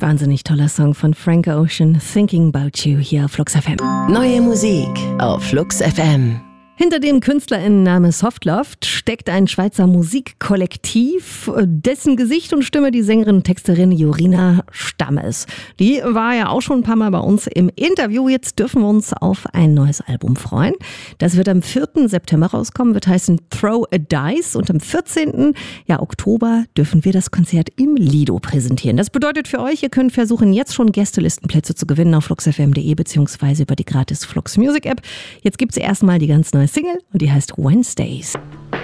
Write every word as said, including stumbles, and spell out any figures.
Wahnsinnig toller Song von Frank Ocean, Thinking About You, hier auf Flux F M. Neue Musik auf Flux F M. Hinter dem KünstlerInnenname Softloft steckt ein Schweizer Musikkollektiv, dessen Gesicht und Stimme die Sängerin und Texterin Jorina Stamm ist. Die war ja auch schon ein paar Mal bei uns im Interview. Jetzt dürfen wir uns auf ein neues Album freuen. Das wird am vierten September rauskommen, wird heißen Throw a Dice. Und am vierzehnten Ja, Oktober dürfen wir das Konzert im Lido präsentieren. Das bedeutet für euch, ihr könnt versuchen, jetzt schon Gästelistenplätze zu gewinnen auf flux f m punkt d e beziehungsweise über die gratis Flux Music App. Jetzt gibt es erstmal die ganz neue Single und die heißt Wednesdays.